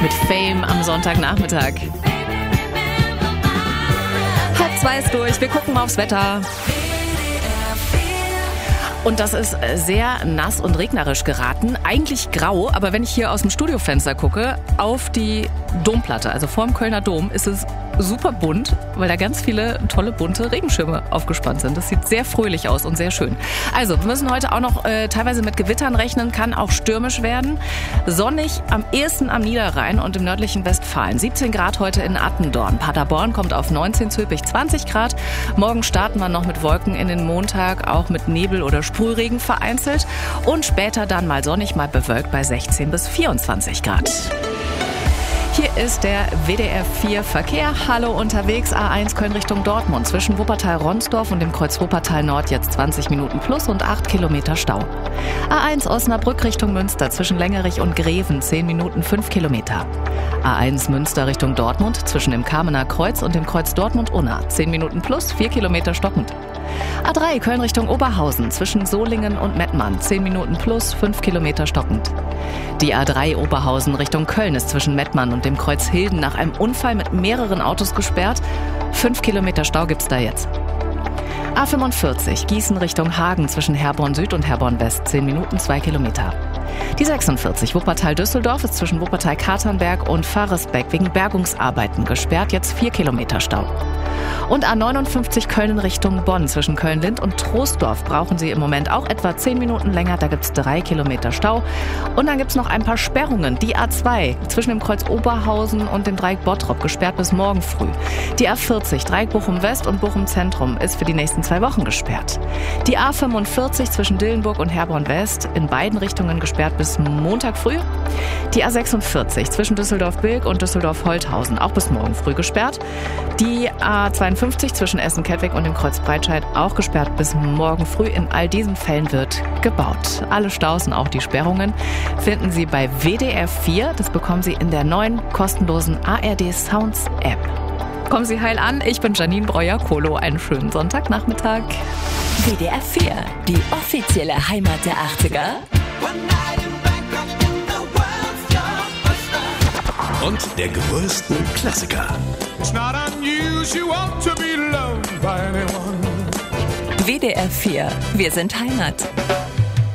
mit Fame am Sonntagnachmittag. 1:30 ist durch, wir gucken mal aufs Wetter. Und das ist sehr nass und regnerisch geraten. Eigentlich grau, aber wenn ich hier aus dem Studiofenster gucke, auf die Domplatte, also vorm Kölner Dom, ist es super bunt, weil da ganz viele tolle bunte Regenschirme aufgespannt sind. Das sieht sehr fröhlich aus und sehr schön. Also, wir müssen heute auch noch teilweise mit Gewittern rechnen, kann auch stürmisch werden. Sonnig am ehesten am Niederrhein und im nördlichen Westfalen. 17 Grad heute in Attendorn. Paderborn kommt auf 19, Zülpich 20 Grad. Morgen starten wir noch mit Wolken in den Montag, auch mit Nebel oder Sprühregen vereinzelt. Und später dann mal sonnig, mal bewölkt bei 16 bis 24 Grad. Hier ist der WDR 4 Verkehr. Hallo unterwegs, A1 Köln Richtung Dortmund. Zwischen Wuppertal-Ronsdorf und dem Kreuz Wuppertal Nord jetzt 20 Minuten plus und 8 Kilometer Stau. A1 Osnabrück Richtung Münster zwischen Längerich und Greven 10 Minuten 5 Kilometer. A1 Münster Richtung Dortmund zwischen dem Kamener Kreuz und dem Kreuz Dortmund-Unna 10 Minuten plus 4 Kilometer stockend. A3 Köln Richtung Oberhausen zwischen Solingen und Mettmann 10 Minuten plus 5 Kilometer stockend. Die A3 Oberhausen Richtung Köln ist zwischen Mettmann und dem Kreuz Hilden nach einem Unfall mit mehreren Autos gesperrt. 5 Kilometer Stau gibt's da jetzt. A45 Gießen Richtung Hagen zwischen Herborn Süd und Herborn West 10 Minuten 2 Kilometer. Die 46 Wuppertal-Düsseldorf ist zwischen Wuppertal-Katernberg und Faresbeck wegen Bergungsarbeiten gesperrt, jetzt 4 Kilometer Stau. Und A59 Köln Richtung Bonn zwischen Köln-Lind und Troisdorf brauchen Sie im Moment auch etwa 10 Minuten länger, da gibt's 3 Kilometer Stau. Und dann gibt's noch ein paar Sperrungen. Die A2 zwischen dem Kreuz Oberhausen und dem Dreieck Bottrop gesperrt bis morgen früh. Die A40 Dreieck Bochum West und Bochum Zentrum ist für die nächsten 2 Wochen gesperrt. Die A45 zwischen Dillenburg und Herborn West in beiden Richtungen gesperrt bis Montag früh. Die A46 zwischen Düsseldorf-Bilk und Düsseldorf-Holthausen auch bis morgen früh gesperrt. Die A52 zwischen Essen-Kettwig und dem Kreuz Breitscheid auch gesperrt bis morgen früh. In all diesen Fällen wird gebaut. Alle Staus und auch die Sperrungen finden Sie bei WDR 4. Das bekommen Sie in der neuen kostenlosen ARD Sounds App. Kommen Sie heil an. Ich bin Janine Breuer-Kolo. Einen schönen Sonntagnachmittag. WDR 4, die offizielle Heimat der 80er. Und der größten Klassiker. WDR 4, wir sind Heimat.